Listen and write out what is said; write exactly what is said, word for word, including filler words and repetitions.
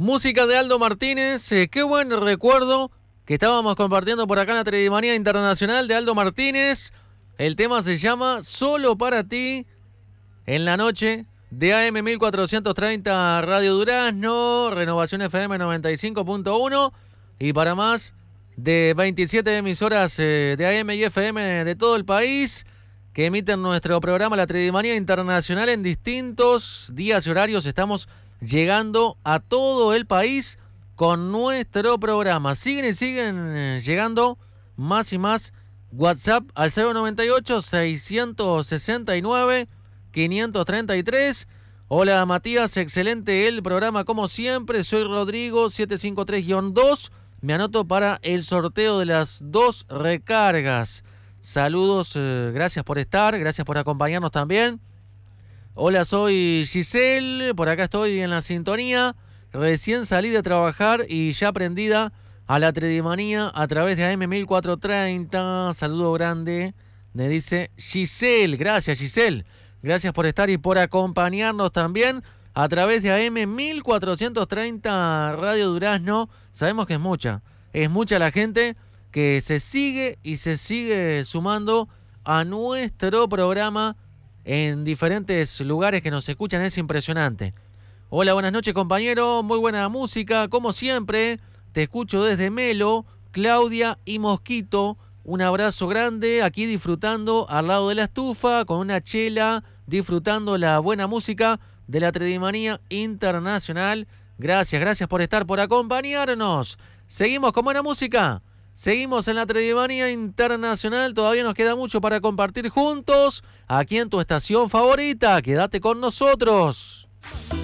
Música de Aldo Martínez, eh, qué buen recuerdo que estábamos compartiendo por acá en la Tridimanía Internacional de Aldo Martínez. El tema se llama Solo para ti, en la noche de A M mil cuatrocientos treinta Radio Durazno, Renovación F M noventa y cinco punto uno y para más de veintisiete emisoras eh, de A M y F M de todo el país que emiten nuestro programa La Tridimanía Internacional en distintos días y horarios. Estamos llegando a todo el país con nuestro programa. Siguen y siguen eh, llegando más y más WhatsApp al cero noventa y ocho, seiscientos sesenta y nueve, quinientos treinta y tres. Hola Matías, excelente el programa como siempre. Soy Rodrigo setecientos cincuenta y tres guión dos. Me anoto para el sorteo de las dos recargas. Saludos, eh, gracias por estar, gracias por acompañarnos también. Hola, soy Giselle, por acá estoy en la sintonía. Recién salí de trabajar y ya prendida a la Tridimanía a través de A M mil cuatrocientos treinta. Saludo grande, me dice Giselle. Gracias, Giselle. Gracias por estar y por acompañarnos también a través de A M mil cuatrocientos treinta Radio Durazno. Sabemos que es mucha, es mucha la gente que se sigue y se sigue sumando a nuestro programa en diferentes lugares que nos escuchan. Es impresionante. Hola, buenas noches compañero, muy buena música, como siempre, te escucho desde Melo, Claudia y Mosquito. Un abrazo grande, aquí disfrutando al lado de la estufa, con una chela, disfrutando la buena música de la Tridimanía Internacional. Gracias, gracias por estar, por acompañarnos. Seguimos con buena música. Seguimos en la Tridimanía Internacional, todavía nos queda mucho para compartir juntos, aquí en tu estación favorita. Quédate con nosotros.